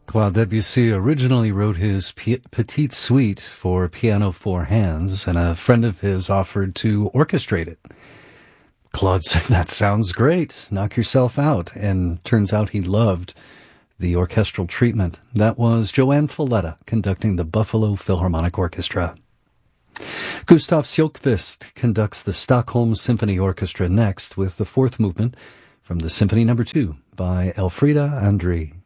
Claude Debussy originally wrote his Petite Suite for piano four hands, and a friend of his offered to orchestrate it. Claude said, "That sounds great. Knock yourself out." And turns out he loved the orchestral treatment. That was Joanne Falletta conducting the Buffalo Philharmonic Orchestra. Gustav Sjökvist conducts the Stockholm Symphony Orchestra next with the fourth movement from the Symphony No. 2 by Elfrida André.